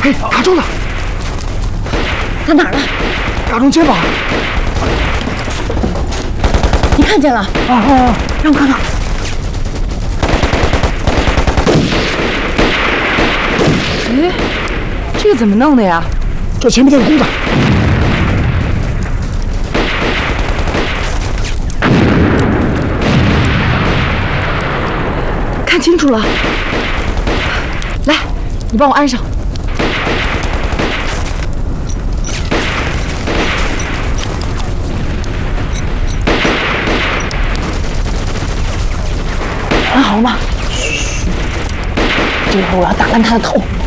嘿，打中了！ 打哪儿了？ 打中肩膀。 你看见了？ 让我看看。 哎，这个怎么弄的呀？ 这前面那个箍子。 看清楚了。来，你帮我安上。安好了吗？这回我要打烂他的头。